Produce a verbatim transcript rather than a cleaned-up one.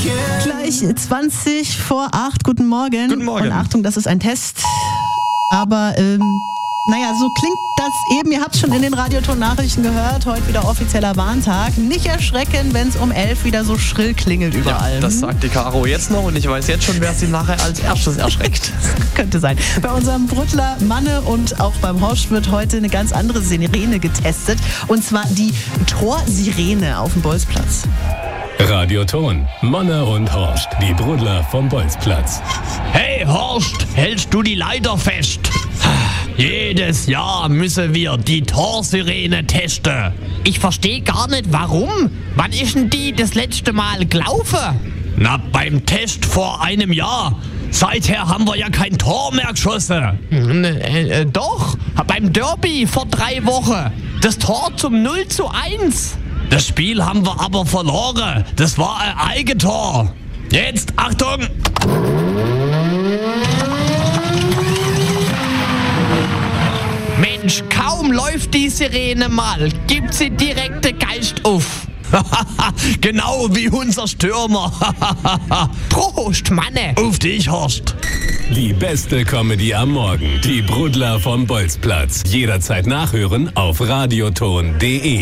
Gleich zwanzig vor acht. Guten Morgen. Guten Morgen. Und Achtung, das ist ein Test. Aber, ähm, naja, so klingt das eben. Ihr habt es schon in den Radioton-Nachrichten gehört. Heute wieder offizieller Warntag. Nicht erschrecken, wenn es um elf wieder so schrill klingelt überall. Ja, das sagt die Caro jetzt noch und ich weiß jetzt schon, wer sie nachher als erstes erschreckt. Könnte sein. Bei unserem Bruttler Manne und auch beim Horst wird heute eine ganz andere Sirene getestet. Und zwar die Torsirene auf dem Bolzplatz. Radioton, Manne und Horst, die Brudler vom Bolzplatz. Hey Horst, hältst du die Leiter fest? Jedes Jahr müssen wir die Torsirene testen. Ich verstehe gar nicht, warum. Wann ist denn die das letzte Mal gelaufen? Na, beim Test vor einem Jahr. Seither haben wir ja kein Tor mehr geschossen. Äh, äh, doch, beim Derby vor drei Wochen. Das Tor zum null zu eins. Das Spiel haben wir aber verloren. Das war ein Eigentor. Jetzt, Achtung! Mensch, kaum läuft die Sirene mal, gibt sie direkt den Geist auf. Genau wie unser Stürmer. Prost, Manne. Auf dich, Horst. Die beste Comedy am Morgen. Die Brudler vom Bolzplatz. Jederzeit nachhören auf radioton punkt de.